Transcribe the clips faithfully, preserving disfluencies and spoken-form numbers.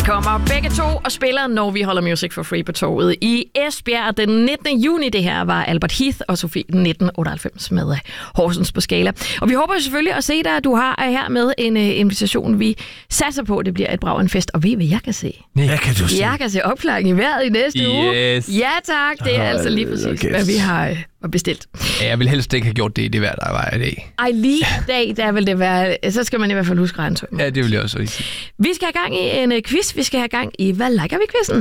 kommer begge to og spiller, når vi holder Music for Free på toget i Esbjerg den nittende juni. Det her var Albert Heath og Sofie nitten otteoghalvfems med Horsens på Skala. Og vi håber selvfølgelig at se dig. Du har her med en uh, invitation. Vi satser på, at det bliver et brag en fest. Og ved I, hvad jeg kan se? Hvad kan du se? Jeg kan se opklaring i vejret i næste yes. uge. Ja tak, det er oh, altså lige præcis, okay. hvad vi har uh, bestilt. Ja, jeg vil helst ikke have gjort det i det vejr, der var i dag. Ej, lige i dag, der vil det være... Så skal man i hvert fald huske regntøj. Ja, det vil jeg også sige. Vi skal have gang i en uh, quiz. Vi skal have gang i Hvad liker vi-quizzen?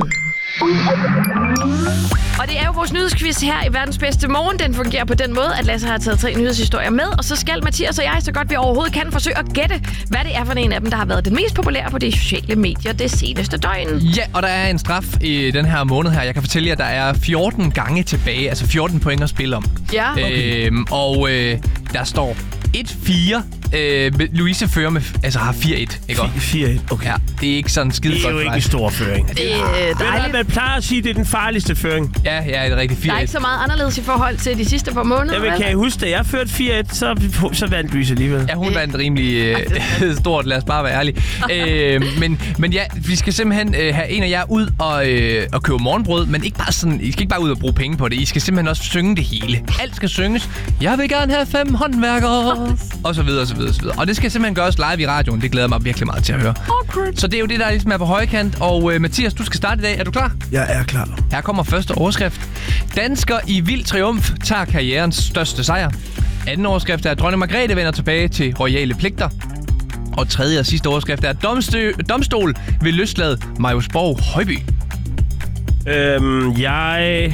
Og det er jo vores nyhedsquiz her i Verdens Bedste Morgen. Den fungerer på den måde, at Lasse har taget tre nyhedshistorier med, og så skal Mathias og jeg, så godt vi overhovedet kan, forsøge at gætte, hvad det er for en af dem, der har været den mest populære på de sociale medier det seneste døgn. Ja, og der er en straf i den her måned her. Jeg kan fortælle jer, at der er fjorten gange tilbage, altså fjorten point at spille om. Ja, okay. Øhm, og øh, der står et fire. Øh, Louise fører med, altså har fire et, ikke? fire et, okay. Ja, det er ikke sådan skide godt. Det er jo ikke en stor føring. Det er dejligt. Man plejer at sige, at det er den farligste føring. Ja, ja, det er rigtigt. fire et. Der er ikke så meget anderledes i forhold til de sidste par måneder. Ja, men kan I huske, da jeg førte fire et, så, så vandt Louise alligevel. Ja, hun vandt rimelig øh, stort, lad os bare være ærlige. øh, men, men ja, vi skal simpelthen øh, have en af jer ud og, øh, og købe morgenbrød, men ikke bare sådan, I skal ikke bare ud og bruge penge på det. I skal simpelthen også synge det hele. Alt skal synges. Jeg vil gerne have fem håndværkere. Og så videre, og så videre, og så videre. Og det skal simpelthen gøres live i radioen. Det glæder mig virkelig meget til at høre. Awkward. Så det er jo det, der ligesom er på højkant. Og øh, Mathias, du skal starte i dag. Er du klar? Jeg er klar. Her kommer første overskrift. Dansker i vild triumf tager karrierens største sejr. Anden overskrift er, at dronning Margrethe vender tilbage til royale pligter. Og tredje og sidste overskrift er, at domstø- domstol vil løslade Marius Borg Højby. Øhm, jeg...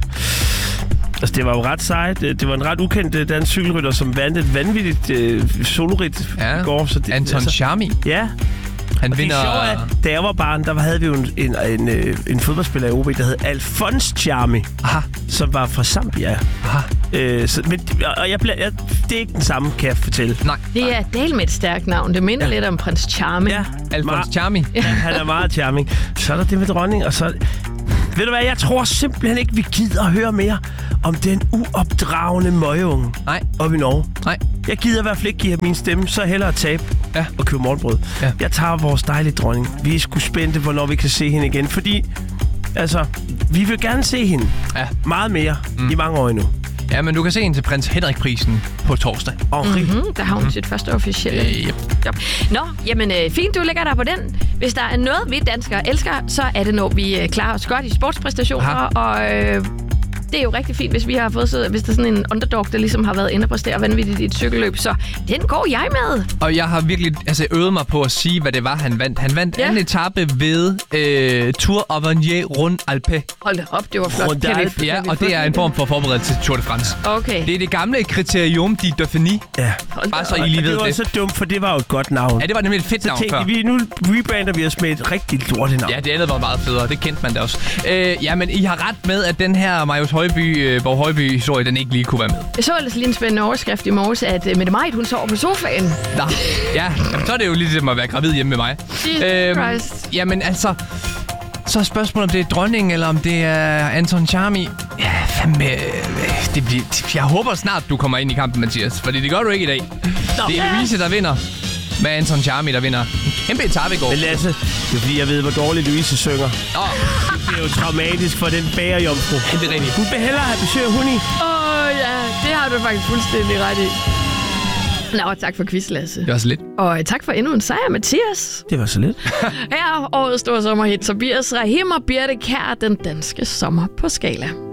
Altså, det var jo ret sejt. Det var en ret ukendt dansk cykelrytter, som vandt et vanvittigt øh, solorit ja. i går. Så det, Anton altså, Charmi. Ja. Han og vinder... det sjove er, da jeg var barn, der havde vi jo en, en, en, en fodboldspiller i O B, der hed Alphonse Charmi, Aha. som var fra Zambia. Aha. Øh, så, men, og jeg, jeg, det er ikke den samme, kan jeg fortælle. Nej. Det er del med et stærkt navn. Det minder ja. lidt om prins Charming. Ja. Alphonse Charmi. Ja, han er meget charming. Så er der det med dronning, og så... Ved du hvad, jeg tror simpelthen ikke, vi gider at høre mere om den uopdragende møgeunge Nej. oppe i Norge. Nej. Jeg gider i hvert fald ikke give min stemme, så hellere tabe ja. og købe morgenbrød. Ja. Jeg tager vores dejlige dronning. Vi er sgu spændte, hvornår vi kan se hende igen, fordi altså, vi vil gerne se hende ja. meget mere mm. i mange år endnu. Ja, men du kan se hende til prins Henrik-prisen på torsdag. Og mm-hmm, der har hun mm. sit første officielle. Øh, yep. Ja. Nå, jamen øh, fint, du lægger der på den. Hvis der er noget, vi danskere elsker, så er det, når vi øh, klarer os godt i sportspræstationer. Aha. Og øh, det er jo rigtig fint, hvis vi har fået så, hvis der er sådan en underdog, der ligesom har været inde og præstere vanvittigt i et cykelløb. Så den går jeg med. Og jeg har virkelig altså, øvet mig på at sige, hvad det var, han vandt. Han vandt ja. anden etape ved øh, Tour Avenir Rhône Alpes. Hold da op, det var flot. Kan vi, ja, og det er en form for forberedelse til Tour de France. Okay. Det er det gamle Criterium de Dauphiné. Ja. Bare så I lige ved det. Det var så dumt, for det var jo et godt navn. Ja, det var nemlig et fedt så navn før. Vi, nu rebrander vi os med et rigtig lortenavn. Ja, det andet var meget federe. Det kendte man da også. Øh, ja, men I har ret med, at den her Marius Højby Borg Højby-historie, den ikke lige kunne være med. Jeg så ellers lige en spændende overskrift i morges, at uh, Mette Marit, hun sover på sofaen. Nå, ja, jamen, så er det jo ligesom at være gravid hjemme med mig. Jesus Christ. Jamen altså, så er spørgsmålet, om det er dronning, eller om det er Anton Charmi. Ja, fandme, det bliver, jeg håber snart, du kommer ind i kampen, Mathias, fordi det gør du ikke i dag. Nå. Det er Louise, der vinder. Med Anton Charmi, der vinder. Kæmpe etape i går. Men Lasse, det er fordi, jeg ved, hvor dårligt Louise synger. Oh. Det er jo traumatisk for den bagerjomfru. Det er rigtigt. Hun vil hellere have besøg af Huni. Åh oh, ja, det har du faktisk fuldstændig ret i. Nå, tak for quiz, Lasse. Det var så lidt. Og tak for endnu en sejr, Mathias. Det var så lidt. Her er årets store sommerhit, Tobias Rahim og Birte Kjær, den danske sommer på Skala.